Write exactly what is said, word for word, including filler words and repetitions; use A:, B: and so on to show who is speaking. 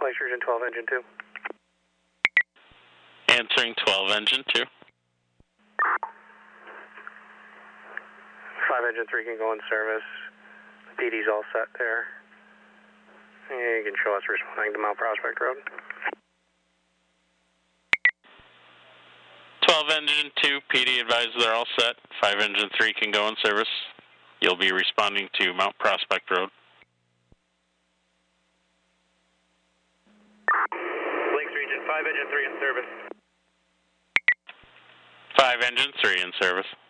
A: Lakes Region twelve, engine two.
B: Answering twelve, engine two.
A: five, engine three can go in service. The P D's all set there. And you can show us responding to Mount Prospect Road.
B: twelve, engine two, P D advised they're all set. five, engine three can go in service. You'll be responding to Mount Prospect Road.
C: Lakes Region five, engine three in service.
B: five, engine three in service.